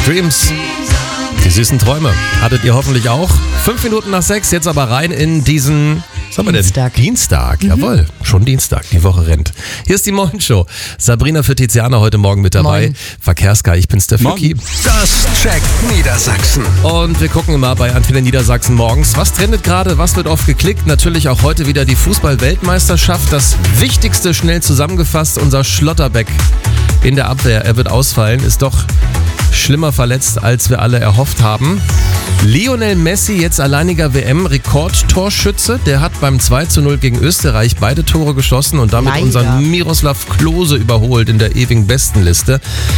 Dreams. Die süßen Träume. Hattet ihr hoffentlich auch. 5 Minuten nach 6, jetzt aber rein in diesen... Was haben wir denn? Dienstag, jawohl. Schon Dienstag, die Woche rennt. Hier ist die Morgenshow. Sabrina für Tiziana heute Morgen mit dabei. Moin. Verkehrsguy, ich bin's der Fluki. Das checkt Niedersachsen. Und wir gucken mal bei Antenne Niedersachsen morgens. Was trendet gerade, was wird oft geklickt? Natürlich auch heute wieder die Fußball-Weltmeisterschaft. Das Wichtigste schnell zusammengefasst, unser Schlotterbeck in der Abwehr. Er wird ausfallen, ist doch schlimmer verletzt, als wir alle erhofft haben. Lionel Messi, jetzt alleiniger WM-Rekordtorschütze. Der hat beim 2:0 gegen Österreich beide Tore geschossen und damit unseren Miroslav Klose überholt in der ewigen Bestenliste.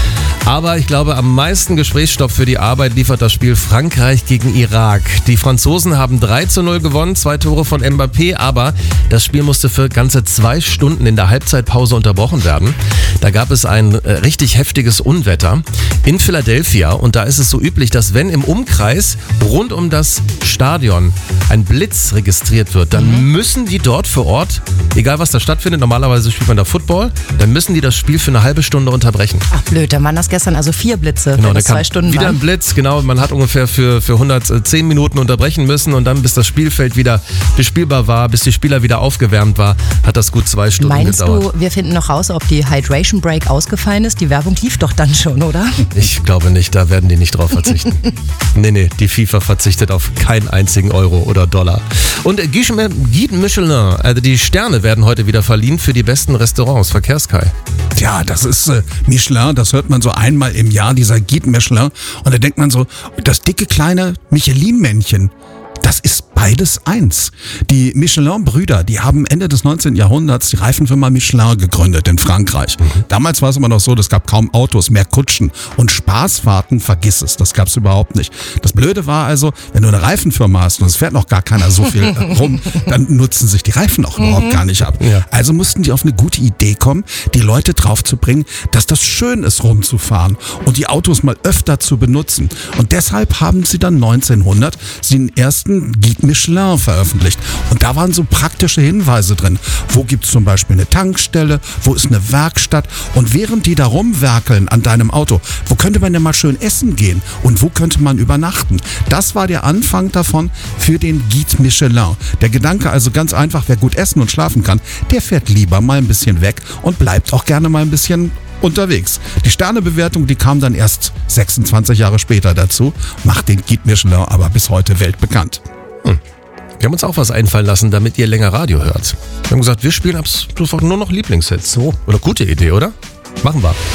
Aber ich glaube, am meisten Gesprächsstoff für die Arbeit liefert das Spiel Frankreich gegen Irak. Die Franzosen haben 3:0 gewonnen, 2 Tore von Mbappé, aber das Spiel musste für ganze 2 Stunden in der Halbzeitpause unterbrochen werden. Da gab es ein richtig heftiges Unwetter in Philadelphia und da ist es so üblich, dass wenn im Umkreis rund um das Stadion ein Blitz registriert wird, dann müssen die dort vor Ort, egal was da stattfindet, normalerweise spielt man da Football, dann müssen die das Spiel für eine halbe Stunde unterbrechen. Ach blöd, da waren das gestern also 4 Blitze, Genau, wenn da das 2 Stunden wieder waren. ein Blitz, genau, man hat ungefähr für 110 Minuten unterbrechen müssen und dann bis das Spielfeld wieder bespielbar war, bis die Spieler wieder aufgewärmt war, hat das gut 2 Stunden Meinst gedauert. du, wir finden noch raus, ob die Hydration Break ausgefallen ist? Die Werbung lief doch dann schon, oder? Ich glaube nicht, da werden die nicht drauf verzichten. Nee, die FIFA verzichtet auf keinen einzigen Euro oder Dollar. Und Guide Michelin, also die Sterne werden heute wieder verliehen für die besten Restaurants. Verkehrsguy. Ja, das ist Michelin, das hört man so einmal im Jahr, dieser Guide Michelin. Und da denkt man so, das dicke kleine Michelin-Männchen, das ist beides eins. Die Michelin-Brüder, die haben Ende des 19. Jahrhunderts die Reifenfirma Michelin gegründet in Frankreich. Damals war es immer noch so, es gab kaum Autos, mehr Kutschen. Und Spaßfahrten, vergiss es, das gab es überhaupt nicht. Das Blöde war also, wenn du eine Reifenfirma hast und es fährt noch gar keiner so viel rum, dann nutzen sich die Reifen auch überhaupt gar nicht ab. Ja. Also mussten die auf eine gute Idee kommen, die Leute drauf zu bringen, dass das schön ist, rumzufahren und die Autos mal öfter zu benutzen. Und deshalb haben sie dann 1900 den ersten Guide Michelin veröffentlicht. Und da waren so praktische Hinweise drin. Wo gibt es zum Beispiel eine Tankstelle? Wo ist eine Werkstatt? Und während die da rumwerkeln an deinem Auto, wo könnte man denn mal schön essen gehen? Und wo könnte man übernachten? Das war der Anfang davon für den Guide Michelin. Der Gedanke also ganz einfach, wer gut essen und schlafen kann, der fährt lieber mal ein bisschen weg und bleibt auch gerne mal ein bisschen unterwegs. Die Sternebewertung, die kam dann erst 26 Jahre später dazu, macht den Guide Michelin aber bis heute weltbekannt. Wir haben uns auch was einfallen lassen, damit ihr länger Radio hört. Wir haben gesagt, wir spielen ab sofort nur noch Lieblingshits. So. Oder gute Idee, oder? Machen wir.